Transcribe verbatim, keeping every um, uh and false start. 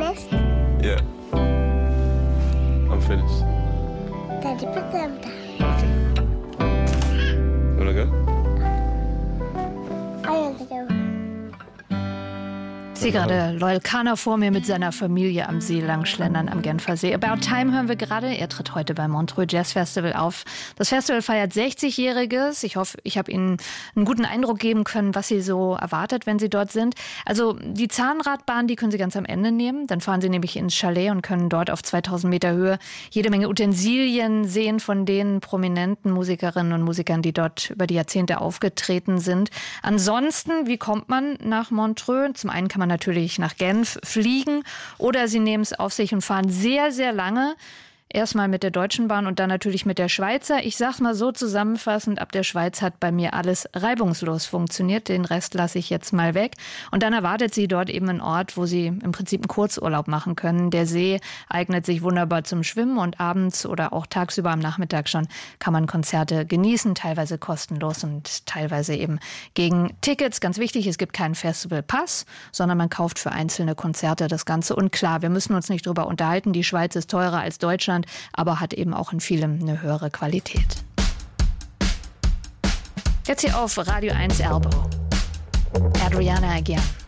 finished? Yeah. I'm finished. Then you put them down. Okay. Wanna go? I want to go. Ich sehe gerade Loyal Kana vor mir mit seiner Familie am See langschlendern am Genfersee. About Time hören wir gerade. Er tritt heute beim Montreux Jazz Festival auf. Das Festival feiert sechzigjähriges. Ich hoffe, ich habe Ihnen einen guten Eindruck geben können, was Sie so erwartet, wenn Sie dort sind. Also die Zahnradbahn, die können Sie ganz am Ende nehmen. Dann fahren Sie nämlich ins Chalet und können dort auf zweitausend Meter Höhe jede Menge Utensilien sehen von den prominenten Musikerinnen und Musikern, die dort über die Jahrzehnte aufgetreten sind. Ansonsten, wie kommt man nach Montreux? Zum einen kann man natürlich nach Genf fliegen oder Sie nehmen es auf sich und fahren sehr, sehr lange. Erstmal mit der Deutschen Bahn und dann natürlich mit der Schweizer. Ich sag's mal so zusammenfassend, ab der Schweiz hat bei mir alles reibungslos funktioniert. Den Rest lasse ich jetzt mal weg. Und dann erwartet Sie dort eben einen Ort, wo Sie im Prinzip einen Kurzurlaub machen können. Der See eignet sich wunderbar zum Schwimmen und abends oder auch tagsüber am Nachmittag schon kann man Konzerte genießen, teilweise kostenlos und teilweise eben gegen Tickets. Ganz wichtig, es gibt keinen Festivalpass, sondern man kauft für einzelne Konzerte das Ganze. Und klar, wir müssen uns nicht drüber unterhalten, die Schweiz ist teurer als Deutschland, aber hat eben auch in vielem eine höhere Qualität. Jetzt hier auf Radio eins Elbow. Adriana Aguiar.